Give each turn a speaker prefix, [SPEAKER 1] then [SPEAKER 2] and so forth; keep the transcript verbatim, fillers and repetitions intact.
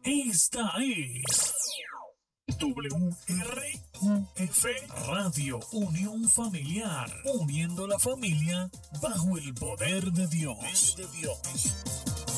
[SPEAKER 1] Esta es W R U F Radio, Unión Familiar, uniendo la familia bajo el poder de Dios. De Dios.